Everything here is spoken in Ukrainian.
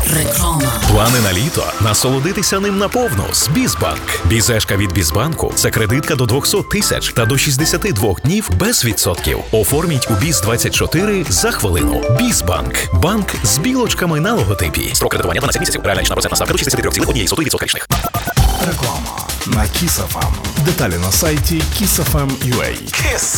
Реклама. Плани на літо? Насолодитися ним наповну з Бізбанк. Бізешка від Бізбанку – це кредитка до 200 тисяч та до 62 днів без відсотків. Оформіть у Біз-24 за хвилину. Бізбанк. Банк з білочками на логотипі. Строк кредитування 12 місяців. Реальна річна процентна ставка до 63,1% річних. Реклама на Kiss FM. Деталі на сайті kissfm.ua. Kiss.